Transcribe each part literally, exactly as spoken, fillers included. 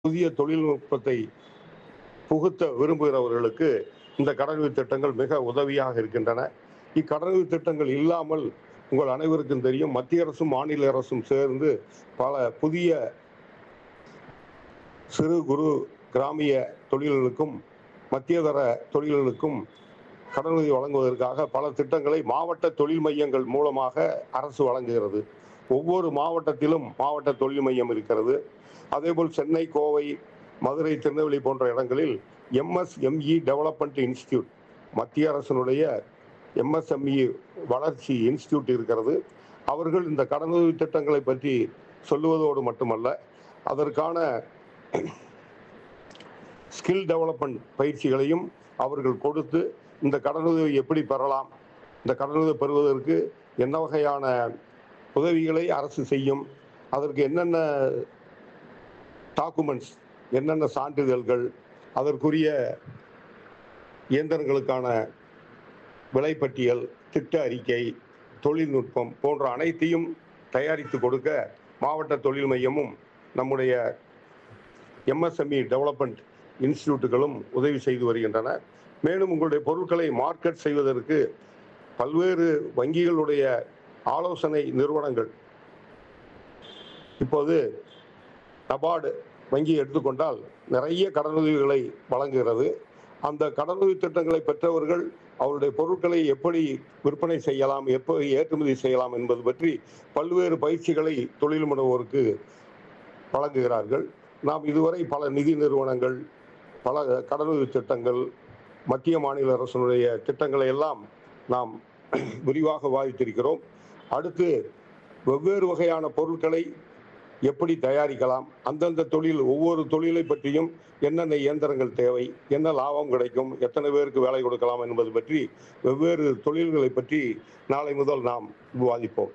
புதிய தொழில்நுட்பத்தை புகுத்த விரும்புகிறவர்களுக்கு இந்த கடனுதவி திட்டங்கள் மிக உதவியாக இருக்கின்றன. இக்கடனுதவி திட்டங்கள் இல்லாமல் உங்கள் அனைவருக்கும் தெரியும், மத்திய அரசும் மாநில அரசும் சேர்ந்து பல புதிய சிறு குறு கிராமிய தொழில்களுக்கும் மத்தியதர தொழில்களுக்கும் கடனுதவி வழங்குவதற்காக பல திட்டங்களை மாவட்ட தொழில் மையங்கள் மூலமாக அரசு வழங்குகிறது. ஒவ்வொரு மாவட்டத்திலும் மாவட்ட தொழில் மையம் இருக்கிறது. அதேபோல் சென்னை, கோவை, மதுரை, திருநெல்வேலி போன்ற இடங்களில் எம்எஸ்எம்இ டெவலப்மெண்ட் இன்ஸ்டிடியூட், மத்திய அரசினுடைய எம்எஸ்எம்இ வளர்ச்சி இன்ஸ்டிடியூட் இருக்கிறது. அவர்கள் இந்த கடனுதவி திட்டங்களை பற்றி சொல்லுவதோடு மட்டுமல்ல, அதற்கான ஸ்கில் டெவலப்மெண்ட் பயிற்சிகளையும் அவர்கள் கொடுத்து இந்த கடனுதவி எப்படி பெறலாம், இந்த கடனுதவி பெறுவதற்கு என்ன வகையான உதவிகளை அரசு செய்யும், அதற்கு என்னென்ன டாக்குமெண்ட்ஸ், என்னென்ன சான்றிதழ்கள், அதற்குரிய இயந்திரங்களுக்கான விலைப்பட்டியல், திட்ட அறிக்கை, தொழில்நுட்பம் போன்ற அனைத்தையும் தயாரித்து கொடுக்க மாவட்ட தொழில் மையமும் நம்முடைய எம்எஸ்எம்இ டெவலப்மெண்ட் இன்ஸ்டிடியூட்டுகளும் உதவி செய்து வருகின்றன. மேலும் உங்களுடைய பொருட்களை மார்க்கெட் செய்வதற்கு பல்வேறு வங்கிகளுடைய ஆலோசனை நிறுவனங்கள், இப்போது நபார்டு வங்கி எடுத்துக்கொண்டால் நிறைய கடனுதவிகளை வழங்குகிறது. அந்த கடனுதவி திட்டங்களை பெற்றவர்கள் அவருடைய பொருட்களை எப்படி விற்பனை செய்யலாம், எப்படி ஏற்றுமதி செய்யலாம் என்பது பற்றி பல்வேறு பயிற்சிகளை தொழில் முனைவோருக்கு வழங்குகிறார்கள். நாம் இதுவரை பல நிதி நிறுவனங்கள், பல கடனுதவி திட்டங்கள், மத்திய மாநில அரசினுடைய திட்டங்களை எல்லாம் நாம் விரிவாக விவாதித்திருக்கிறோம். அடுத்து வெவ்வேறு வகையான பொருட்களை எப்படி தயாரிக்கலாம், அந்தந்த தொழில், ஒவ்வொரு தொழிலை பற்றியும் என்னென்ன இயந்திரங்கள் தேவை, என்ன லாபம் கிடைக்கும், எத்தனை பேருக்கு வேலை கொடுக்கலாம் என்பது பற்றி வெவ்வேறு தொழில்களை பற்றி நாளை முதல் நாம் விவாதிப்போம்.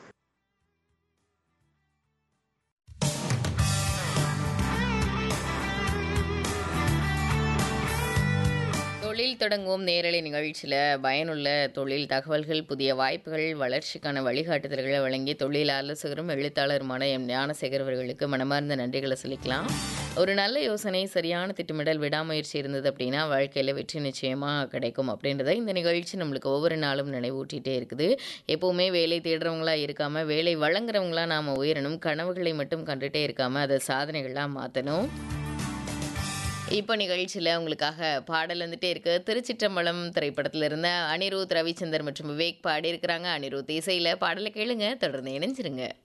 தொழில் தொடங்குவோம் நேரலை நிகழ்ச்சியில் பயனுள்ள தொழில் தகவல்கள், புதிய வாய்ப்புகள், வளர்ச்சிக்கான வழிகாட்டுதல்களை வழங்கி தொழில் ஆலோசகரும் எழுத்தாளருமான எம் ஞானசேகர் அவர்களுக்கு மனமார்ந்த நன்றிகளை சொல்லிக்கலாம். ஒரு நல்ல யோசனை, சரியான திட்டமிடல், விடாமுயற்சி இருந்தது அப்படின்னா வாழ்க்கையில் வெற்றி நிச்சயமாக கிடைக்கும் அப்படின்றத இந்த நிகழ்ச்சி நம்மளுக்கு ஒவ்வொரு நாளும் நினைவூட்டிகிட்டே இருக்குது. எப்போவுமே வேலை தேடுறவங்களா இருக்காமல் வேலை வழங்குறவங்களா நாம் உயரணும். கனவுகளை மட்டும் கண்டுகிட்டே இருக்காமல் அதை சாதனைகளாக மாற்றணும். இப்போ நிகழ்ச்சியில் உங்களுக்காக பாடல் வந்துட்டே இருக்கு. திருச்சிற்றம்பலம் திரைப்படத்தில் இருந்த அனிருத், ரவிச்சந்தர் மற்றும் விவேக் பாடியிருக்கிறாங்க. அனிருத் இசையில் பாடலை கேளுங்க, தொடர்ந்து இணைஞ்சிருங்க.